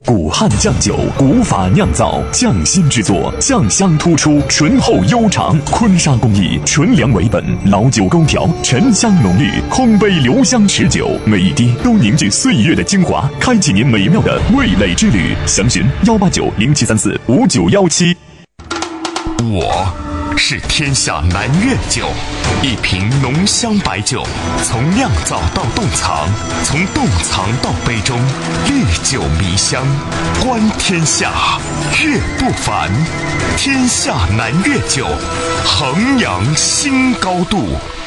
古汉酱酒，古法酿造，匠心制作，酱香突出，醇厚悠长。坤沙工艺，纯粮为本，老酒勾调，沉香浓郁，烘焙留香持久，每一滴都凝聚岁月的精华，开启您美妙的味蕾之旅。详询18907345917。 我是天下南粤酒，一瓶浓香白酒，从酿造到冻藏，从冻藏到杯中，历久弥香，观天下，悦不凡。天下南粤酒，衡阳新高度。